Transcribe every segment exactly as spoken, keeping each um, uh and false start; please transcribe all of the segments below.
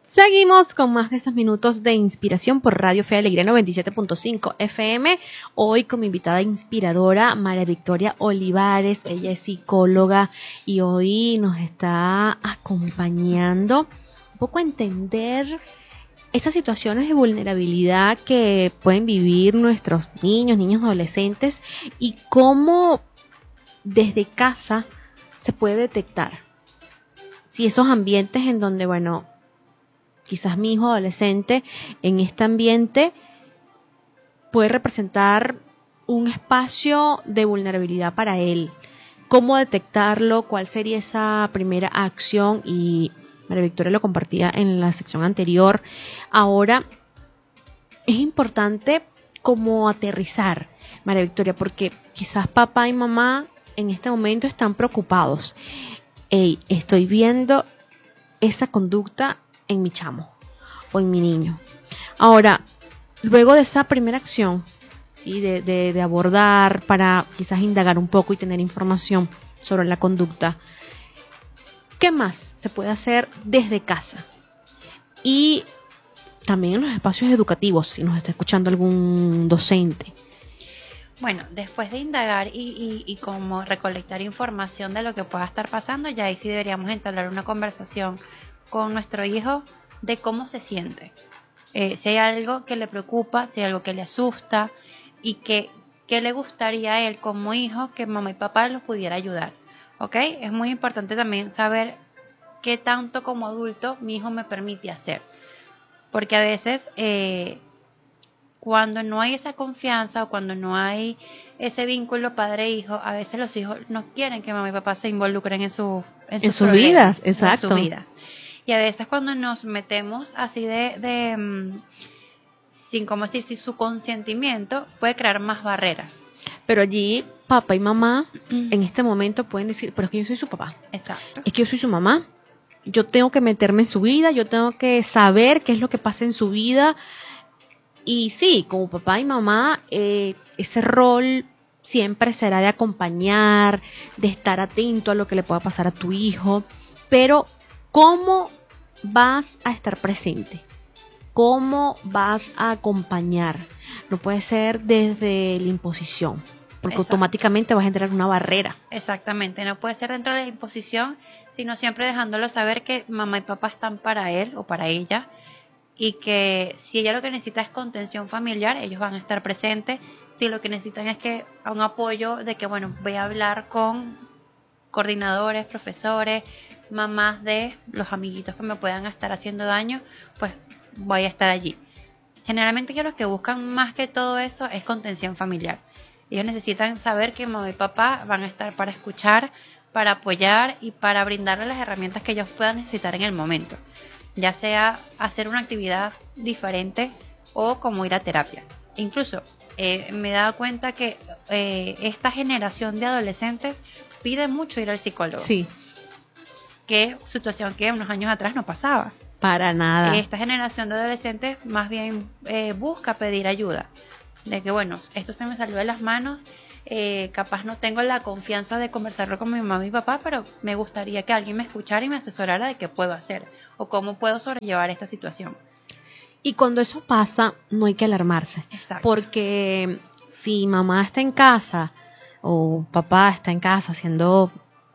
Seguimos con más de estos minutos de inspiración por Radio Fe y Alegría noventa y siete punto cinco F M. Hoy con mi invitada inspiradora, María Victoria Olivares. Ella es psicóloga y hoy nos está acompañando un poco a entender esas situaciones de vulnerabilidad que pueden vivir nuestros niños, niños adolescentes y cómo desde casa se puede detectar si esos ambientes en donde, bueno, quizás mi hijo adolescente en este ambiente puede representar un espacio de vulnerabilidad para él. ¿Cómo detectarlo? ¿Cuál sería esa primera acción? Y María Victoria lo compartía en la sección anterior. Ahora, es importante como aterrizar, María Victoria, porque quizás papá y mamá en este momento están preocupados. Hey, estoy viendo esa conducta en mi chamo o en mi niño. Ahora, luego de esa primera acción, ¿sí? de, de, de abordar para quizás indagar un poco y tener información sobre la conducta, ¿qué más se puede hacer desde casa? Y también en los espacios educativos, si nos está escuchando algún docente. Bueno, después de indagar y, y, y como recolectar información de lo que pueda estar pasando, ya ahí sí deberíamos entablar una conversación con nuestro hijo de cómo se siente. Eh, si hay algo que le preocupa, si hay algo que le asusta y que, que le gustaría a él como hijo que mamá y papá los pudiera ayudar. ¿Ok? Es muy importante también saber qué tanto como adulto mi hijo me permite hacer. Porque a veces... Eh, Cuando no hay esa confianza o cuando no hay ese vínculo padre-hijo, a veces los hijos no quieren que mamá y papá se involucren en, su, en sus, en sus problemas, vidas, en exacto. sus vidas. Y a veces cuando nos metemos así de, de um, sin como decir, sin su consentimiento, puede crear más barreras. Pero allí papá y mamá en este momento pueden decir, pero es que yo soy su papá. Exacto. Es que yo soy su mamá. Yo tengo que meterme en su vida, yo tengo que saber qué es lo que pasa en su vida. Y sí, como papá y mamá, eh, ese rol siempre será de acompañar, de estar atento a lo que le pueda pasar a tu hijo, pero ¿cómo vas a estar presente? ¿Cómo vas a acompañar? No puede ser desde la imposición, porque Exacto. Automáticamente vas a entrar en una barrera. Exactamente, no puede ser dentro de la imposición, sino siempre dejándolo saber que mamá y papá están para él o para ella. Y que si ella lo que necesita es contención familiar, ellos van a estar presentes. Si lo que necesitan es que un apoyo de que, bueno, voy a hablar con coordinadores, profesores, mamás de los amiguitos que me puedan estar haciendo daño, pues voy a estar allí. Generalmente que los que buscan más que todo eso es contención familiar. Ellos necesitan saber que mamá y papá van a estar para escuchar, para apoyar y para brindarles las herramientas que ellos puedan necesitar en el momento. Ya sea hacer una actividad diferente o como ir a terapia. Incluso eh, me he dado cuenta que eh, esta generación de adolescentes pide mucho ir al psicólogo. Sí. Que situación que unos años atrás no pasaba. Para nada. Esta generación de adolescentes más bien eh, busca pedir ayuda. De que bueno, esto se me salió de las manos. Eh, capaz no tengo la confianza de conversarlo con mi mamá y mi papá, pero me gustaría que alguien me escuchara y me asesorara de qué puedo hacer o cómo puedo sobrellevar esta situación. Y cuando eso pasa, no hay que alarmarse. Exacto. Porque si mamá está en casa o papá está en casa haciendo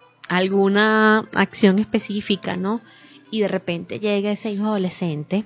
alguna acción específica, ¿no? Y de repente llega ese hijo adolescente,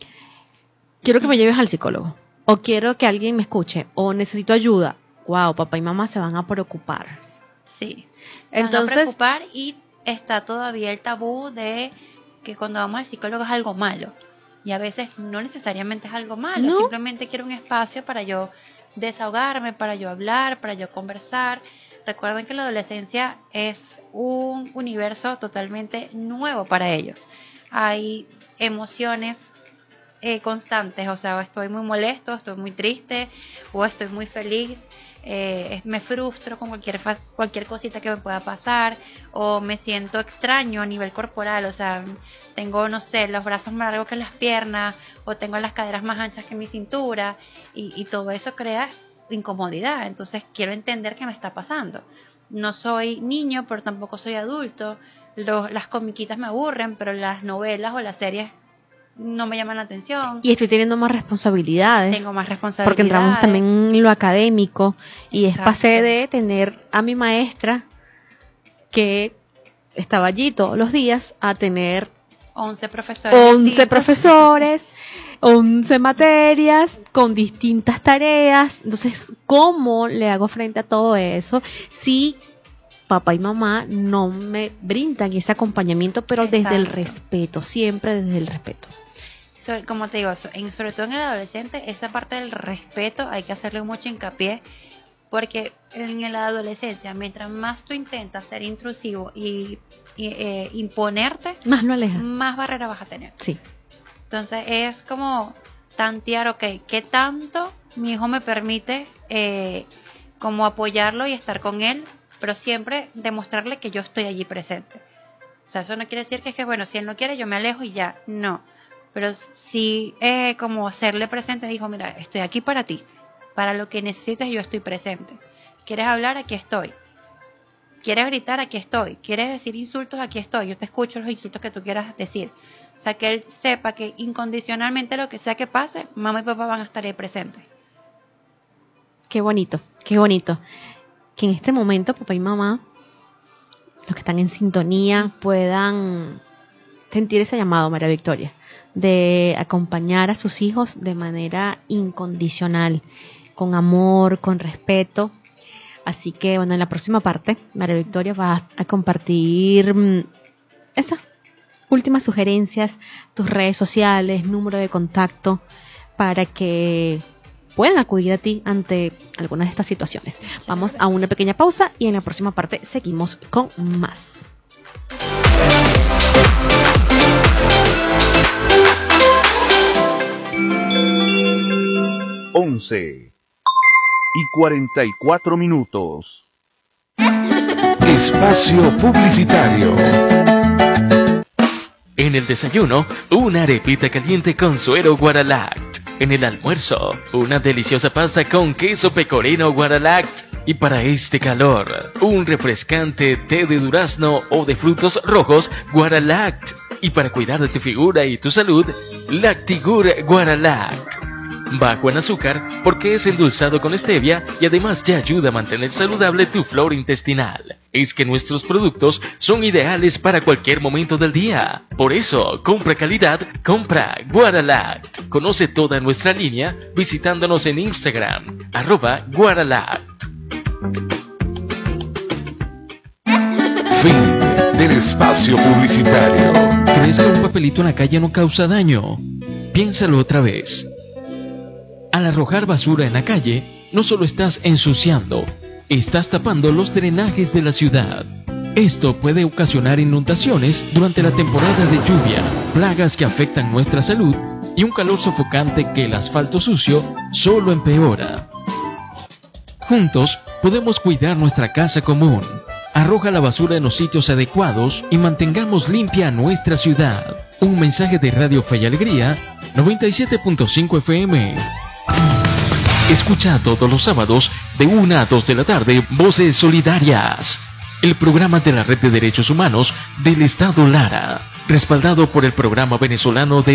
quiero que me lleves al psicólogo, o quiero que alguien me escuche, o necesito ayuda. Wow, papá y mamá se van a preocupar. Sí, se Entonces, van a preocupar y está todavía el tabú de que cuando vamos al psicólogo es algo malo. Y a veces no necesariamente es algo malo, ¿no? Simplemente quiero un espacio para yo desahogarme, para yo hablar, para yo conversar. Recuerden que la adolescencia es un universo totalmente nuevo para ellos. Hay emociones eh, constantes, o sea, estoy muy molesto, estoy muy triste o estoy muy feliz. Eh, me frustro con cualquier, cualquier cosita que me pueda pasar o me siento extraño a nivel corporal, o sea, tengo, no sé, los brazos más largos que las piernas o tengo las caderas más anchas que mi cintura y, y todo eso crea incomodidad. Entonces quiero entender qué me está pasando. No soy niño, pero tampoco soy adulto. Los, las comiquitas me aburren, pero las novelas o las series no me llaman la atención. Y estoy teniendo más responsabilidades. Tengo más responsabilidades. Porque entramos también en lo académico. Y es pasé de tener a mi maestra que estaba allí todos los días a tener once profesores. once profesores, once materias con distintas tareas. Entonces, ¿cómo le hago frente a todo eso si papá y mamá no me brindan ese acompañamiento, pero Exacto. desde el respeto, siempre desde el respeto? So, como te digo, en, sobre todo en el adolescente, esa parte del respeto hay que hacerle mucho hincapié, porque en la adolescencia, mientras más tú intentas ser intrusivo y, y eh, imponerte, más lo alejas, más barrera vas a tener. Sí. Entonces es como tantear, ok, ¿qué tanto mi hijo me permite eh, como apoyarlo y estar con él? Pero siempre demostrarle que yo estoy allí presente. O sea, eso no quiere decir que es que, bueno, si él no quiere, yo me alejo y ya. No. Pero sí, eh, como hacerle presente, dijo, mira, estoy aquí para ti. Para lo que necesites, yo estoy presente. ¿Quieres hablar? Aquí estoy. ¿Quieres gritar? Aquí estoy. ¿Quieres decir insultos? Aquí estoy. Yo te escucho los insultos que tú quieras decir. O sea, que él sepa que incondicionalmente lo que sea que pase, mamá y papá van a estar ahí presentes. Qué bonito, qué bonito. Que en este momento papá y mamá, los que están en sintonía, puedan sentir ese llamado, María Victoria, de acompañar a sus hijos de manera incondicional, con amor, con respeto. Así que, bueno, en la próxima parte, María Victoria va a compartir mmm, esas últimas sugerencias, tus redes sociales, número de contacto, para que puedan acudir a ti ante algunas de estas situaciones. Vamos a una pequeña pausa y en la próxima parte seguimos con más. once y cuarenta y cuatro minutos. Espacio publicitario. En el desayuno, una arepita caliente con suero Guaralact. En el almuerzo, una deliciosa pasta con queso pecorino Guaralact. Y para este calor, un refrescante té de durazno o de frutos rojos Guaralact. Y para cuidar de tu figura y tu salud, Lactigur Guaralact. Bajo en azúcar porque es endulzado con stevia y además ya ayuda a mantener saludable tu flora intestinal. Es que nuestros productos son ideales para cualquier momento del día. Por eso, compra calidad, compra Guaralact. Conoce toda nuestra línea visitándonos en Instagram, arroba Guaralact. Fin del espacio publicitario. ¿Crees que un papelito en la calle no causa daño? Piénsalo otra vez. Al arrojar basura en la calle, no solo estás ensuciando, estás tapando los drenajes de la ciudad. Esto puede ocasionar inundaciones durante la temporada de lluvia, plagas que afectan nuestra salud y un calor sofocante que el asfalto sucio solo empeora. Juntos podemos cuidar nuestra casa común. Arroja la basura en los sitios adecuados y mantengamos limpia nuestra ciudad. Un mensaje de Radio Fe y Alegría, noventa y siete punto cinco F M. Escucha todos los sábados de una a dos de la tarde Voces Solidarias, el programa de la Red de Derechos Humanos del Estado Lara, respaldado por el Programa Venezolano de